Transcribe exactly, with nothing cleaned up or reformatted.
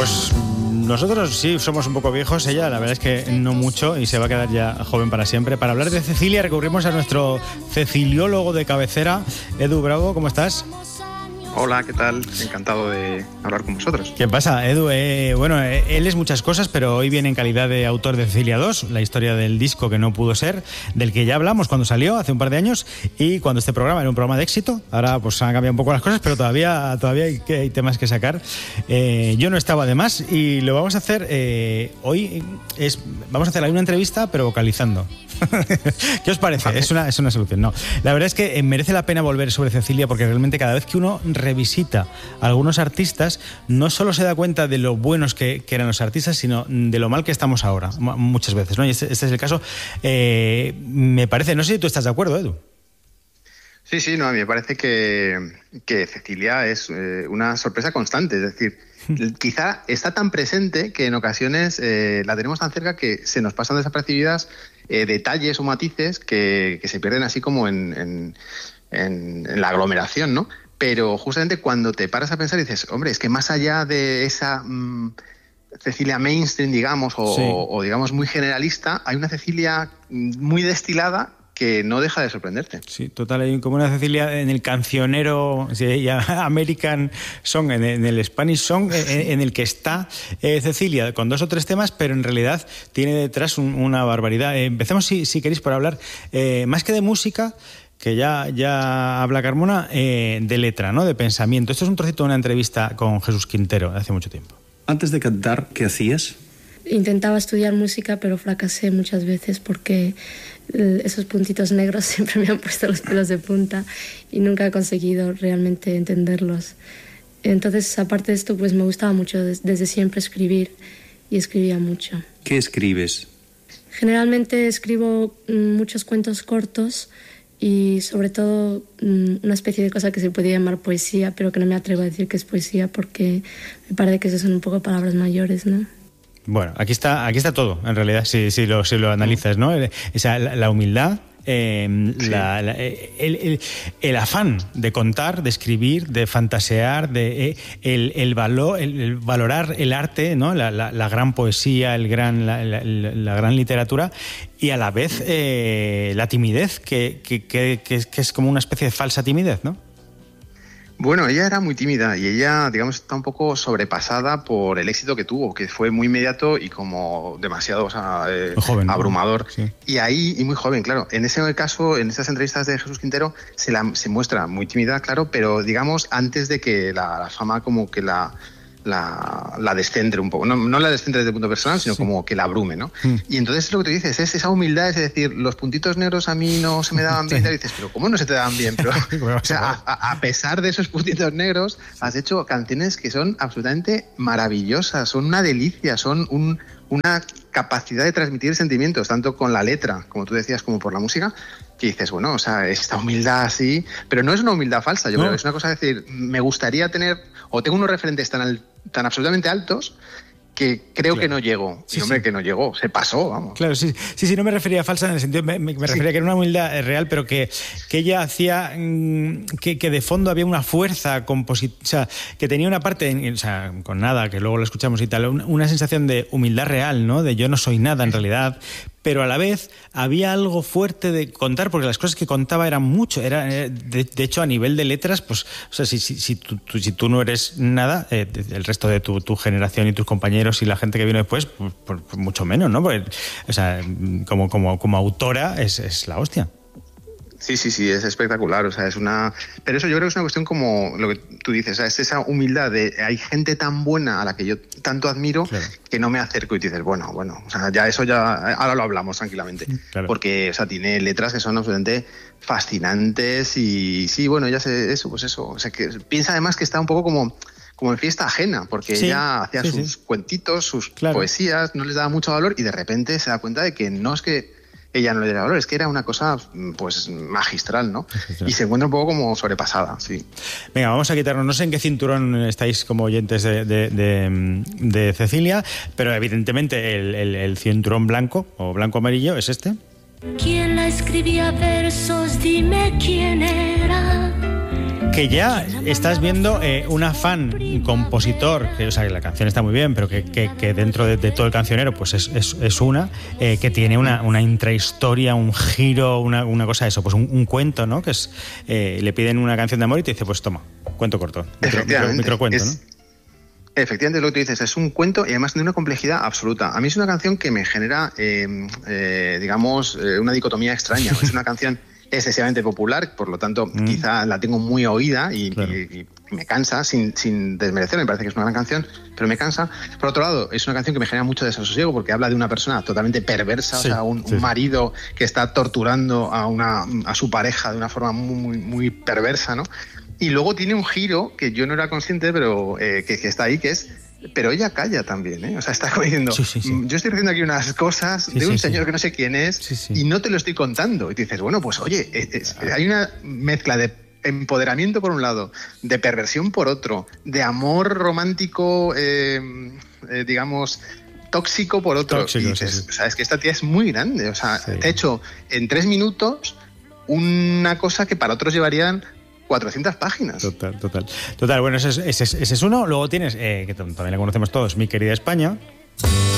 Pues nosotros sí somos un poco viejos, ella la verdad es que no mucho y se va a quedar ya joven para siempre. Para hablar de Cecilia recurrimos a nuestro ceciliólogo de cabecera, Edu Bravo, ¿cómo estás? Hola, ¿qué tal? Encantado de hablar con vosotros. ¿Qué pasa, Edu? Eh, bueno, eh, él es muchas cosas, pero hoy viene en calidad de autor de Cecilia dos, la historia del disco que no pudo ser, del que ya hablamos cuando salió hace un par de años y cuando este programa era un programa de éxito. Ahora pues han cambiado un poco las cosas, pero todavía, todavía hay, hay temas que sacar. Eh, yo no estaba de más y lo vamos a hacer eh, hoy. Es, vamos a hacer ahí una entrevista, pero vocalizando. ¿Qué os parece? Es una, es una solución. No, la verdad es que merece la pena volver sobre Cecilia porque realmente cada vez que uno revisita a algunos artistas no solo se da cuenta de lo buenos que, que eran los artistas, sino de lo mal que estamos ahora muchas veces, ¿no? Y este, este es el caso. Eh, me parece, no sé si tú estás de acuerdo, Edu. Sí, sí, no, a mí me parece que, que Cecilia es eh, una sorpresa constante, es decir, quizá está tan presente que en ocasiones eh, la tenemos tan cerca que se nos pasan desapercibidas eh, detalles o matices que, que se pierden así como en, en, en, en la aglomeración, ¿no? Pero justamente cuando te paras a pensar y dices, hombre, es que más allá de esa mmm, Cecilia mainstream, digamos, o, sí. o, o digamos muy generalista, hay una Cecilia muy destilada que no deja de sorprenderte. Sí, total, hay como una Cecilia en el cancionero, sí, American Song, en, en el Spanish Song, en, en el que está eh, Cecilia con dos o tres temas, pero en realidad tiene detrás un, una barbaridad. Eh, empecemos, si, si queréis, por hablar eh, más que de música, que ya, ya habla Carmona, eh, de letra, ¿no? De pensamiento. Esto es un trocito de una entrevista con Jesús Quintero de hace mucho tiempo. Antes de cantar, ¿qué hacías? Intentaba estudiar música, pero fracasé muchas veces porque esos puntitos negros siempre me han puesto los pelos de punta y nunca he conseguido realmente entenderlos. Entonces, aparte de esto, pues me gustaba mucho desde siempre escribir y escribía mucho. ¿Qué escribes? Generalmente escribo muchos cuentos cortos y sobre todo una especie de cosa que se puede llamar poesía, pero que no me atrevo a decir que es poesía porque me parece que eso son un poco palabras mayores, ¿no? Bueno, aquí está, aquí está todo, en realidad, si, si, lo, si lo analizas, ¿no? Esa, la, la humildad, eh, sí. la, la, el, el, el afán de contar, de escribir, de fantasear, de eh, el, el, valor, el, el valorar el arte, ¿no? La, la, la gran poesía, el gran, la, la, la gran literatura y a la vez eh, la timidez, que, que, que, que, que es como una especie de falsa timidez, ¿no? Bueno, ella era muy tímida y ella, digamos, está un poco sobrepasada por el éxito que tuvo, que fue muy inmediato y como demasiado, o sea, eh, joven, abrumador. Sí. Y ahí, y muy joven, claro. En ese caso, en estas entrevistas de Jesús Quintero, se, la, se muestra muy tímida, claro, pero digamos, antes de que la, la fama como que la... La, la descentre un poco, no, no la descentre desde el punto personal, sino sí. como que la abrume, ¿no? Mm. Y entonces lo que te dices es esa humildad, es decir, los puntitos negros a mí no se me daban bien, sí. y dices, pero ¿cómo no se te daban bien? Pero, o sea, a, a pesar de esos puntitos negros, has hecho canciones que son absolutamente maravillosas, son una delicia, son un, una capacidad de transmitir sentimientos, tanto con la letra, como tú decías, como por la música, que dices, bueno, o sea, esta humildad así, pero no es una humildad falsa, yo no. creo que es una cosa de decir, me gustaría tener, o tengo unos referentes tan, al, tan absolutamente altos, que creo claro. que no llegó. Sí, y hombre, sí. que no llegó, se pasó, vamos. Claro, sí, sí, sí, no me refería a falsa en el sentido, me, me, me refería sí. a que era una humildad real, pero que, que ella hacía, que, que de fondo había una fuerza compositiva, o sea, que tenía una parte, o sea, con nada, que luego lo escuchamos y tal, una, una sensación de humildad real, ¿no? De yo no soy nada en realidad, pero a la vez había algo fuerte de contar, porque las cosas que contaba eran mucho, era, de, de hecho a nivel de letras, pues, o sea, si, si, si, tú, tú, si tú no eres nada, eh, el resto de tu, tu generación y tus compañeros y la gente que vino después, pues, pues, pues mucho menos, ¿no? Porque, o sea, como, como, como autora es, es la hostia. Sí, sí, sí, es espectacular, o sea, es una... Pero eso yo creo que es una cuestión como lo que tú dices, o sea, es esa humildad de hay gente tan buena a la que yo tanto admiro claro. que no me acerco y te dices, bueno, bueno, o sea, ya eso ya, ahora lo hablamos tranquilamente, claro. porque, o sea, tiene letras que son absolutamente fascinantes y sí, bueno, ya sé, eso, pues eso, o sea, que piensa además que está un poco como... como en fiesta ajena, porque sí, ella hacía sí, sus sí. cuentitos, sus claro. poesías, no les daba mucho valor y de repente se da cuenta de que no es que ella no le diera valor, es que era una cosa pues magistral, ¿no? Magistral. Y se encuentra un poco como sobrepasada, sí. Venga, vamos a quitarnos, no sé en qué cinturón estáis como oyentes de, de, de, de Cecilia, pero evidentemente el, el, el cinturón blanco o blanco-amarillo es este. ¿Quién la escribía versos? Dime quién era. que ya estás viendo eh, un afán compositor, que, o sea, que la canción está muy bien, pero que, que, que dentro de, de todo el cancionero pues es, es, es una, eh, que tiene una, una intrahistoria, un giro, una, una cosa de eso, pues un, un cuento, ¿no? Que es, eh, le piden una canción de amor y te dice, pues toma, cuento corto, micro, micro, microcuento, es... ¿no? Efectivamente, lo que tú dices es un cuento y además de una complejidad absoluta. A mí es una canción que me genera, eh, eh, digamos, eh, una dicotomía extraña. Es una canción excesivamente popular, por lo tanto, mm. quizá la tengo muy oída y, claro. y, y me cansa, sin, sin desmerecer, me parece que es una gran canción, pero me cansa. Por otro lado, es una canción que me genera mucho desasosiego porque habla de una persona totalmente perversa, sí, o sea, un, sí. un marido que está torturando a, una, a su pareja de una forma muy, muy, muy perversa, ¿no? Y luego tiene un giro que yo no era consciente, pero eh, que, que está ahí, que es... Pero ella calla también, ¿eh? O sea, está diciendo, sí, sí, sí. yo estoy diciendo aquí unas cosas sí, de un sí, señor sí. que no sé quién es sí, sí. y no te lo estoy contando. Y te dices, bueno, pues oye, es, es, hay una mezcla de empoderamiento por un lado, de perversión por otro, de amor romántico, eh, eh, digamos... tóxico por otro. Tóxico, y dices, sí, sí. o sea, es que esta tía es muy grande. O sea, sí. te ha hecho en tres minutos una cosa que para otros llevarían cuatrocientas páginas. Total, total. Total, bueno, ese es, ese es, ese es uno. Luego tienes, eh, que también la conocemos todos, Mi querida España.